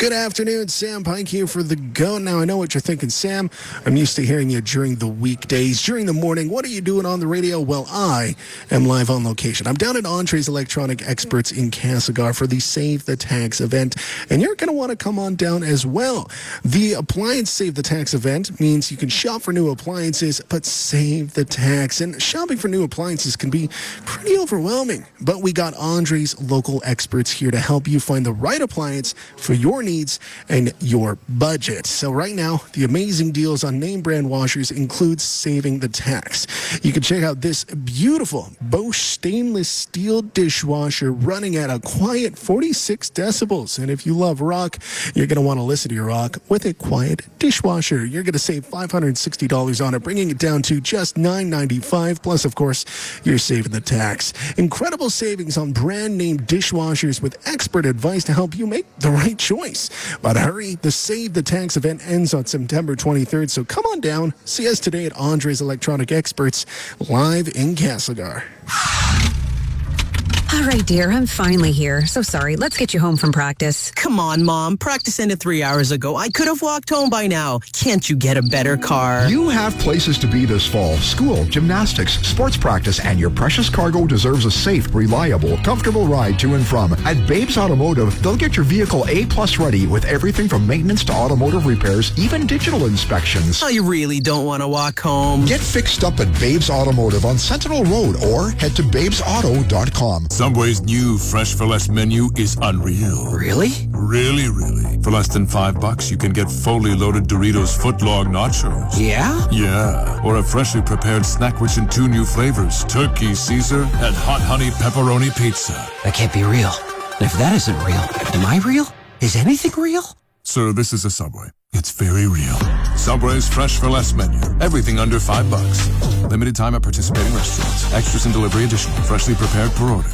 Good afternoon, Sam Pike here for The Go. Now, I know what you're thinking, Sam. I'm used to hearing you during the weekdays, during the morning. What are you doing on the radio? Well, I am live on location. I'm down at Andre's Electronic Experts in Castlegar for the Save the Tax event, and you're going to want to come on down as well. The Appliance Save the Tax event means you can shop for new appliances, but save the tax. And shopping for new appliances can be pretty overwhelming, but we got Andre's local experts here to help you find the right appliance for your needs and your budget. So right now, the amazing deals on name brand washers include saving the tax. You can check out this beautiful Bosch stainless steel dishwasher running at a quiet 46 decibels. And if you love rock, you're going to want to listen to your rock with a quiet dishwasher. You're going to save $560 on it, bringing it down to just $995. Plus, of course, you're saving the tax. Incredible savings on brand name dishwashers with expert advice to help you make the right choice. But hurry, the Save the Tax event ends on September 23rd, so come on down. See us today at Andre's Electronic Experts, live in Castlegar. All right, dear, I'm finally here. So sorry. Let's get you home from practice. Come on, Mom. Practice ended 3 hours ago. I could have walked home by now. Can't you get a better car? You have places to be this fall. School, gymnastics, sports practice, and your precious cargo deserves a safe, reliable, comfortable ride to and from. At Babes Automotive, they'll get your vehicle A-plus ready with everything from maintenance to automotive repairs, even digital inspections. I really don't want to walk home. Get fixed up at Babes Automotive on Sentinel Road or head to babesauto.com. Subway's new Fresh for Less menu is unreal. Really? Really. For less than $5, you can get fully loaded Doritos footlong nachos. Yeah? Yeah. Or a freshly prepared snack rich in 2 new flavors, Turkey Caesar and Hot Honey Pepperoni Pizza. That can't be real. If that isn't real, am I real? Is anything real? Sir, this is a Subway. It's very real. Subway's Fresh for Less menu. Everything under $5. Limited time at participating restaurants. Extras and delivery additional. Freshly prepared per order.